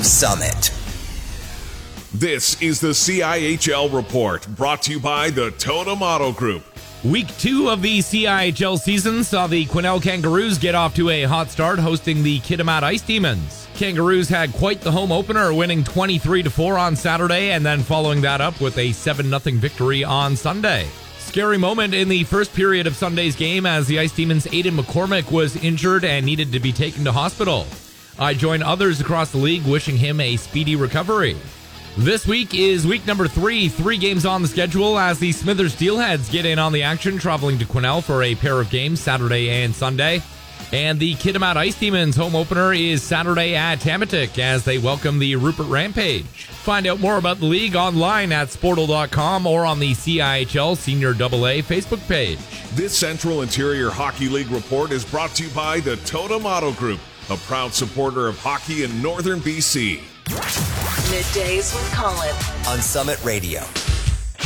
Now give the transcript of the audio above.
Summit. This is the CIHL Report, brought to you by the Totem Auto Group. Week 2 of the CIHL season saw the Quesnel Kangaroos get off to a hot start, hosting the Kitimat Ice Demons. Kangaroos had quite the home opener, winning 23-4 on Saturday, and then following that up with a 7-0 victory on Sunday. Scary moment in the first period of Sunday's game as the Ice Demons' Aidan McCormick was injured and needed to be taken to hospital. I join others across the league wishing him a speedy recovery. This week is week number 3, 3 games on the schedule as the Smithers Steelheads get in on the action, traveling to Quesnel for a pair of games Saturday and Sunday. And the Kitimat Ice Demons home opener is Saturday at Tamatik as they welcome the Rupert Rampage. Find out more about the league online at Sportal.com or on the CIHL Senior AA Facebook page. This Central Interior Hockey League report is brought to you by the Totem Auto Group, a proud supporter of hockey in Northern BC. Middays with Colin on Summit Radio.